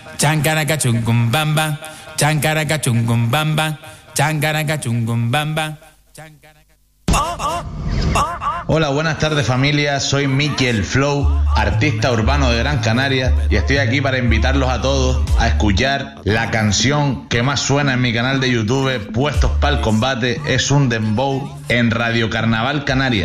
Chancaracachumbamba, chancaracachumbamba, chancaracachumbamba. Hola, buenas tardes familia, soy Miki el Flow, artista urbano de Gran Canaria, y estoy aquí para invitarlos a todos a escuchar la canción que más suena en mi canal de YouTube, Puestos para el Combate, es un dembow en Radio Carnaval Canaria.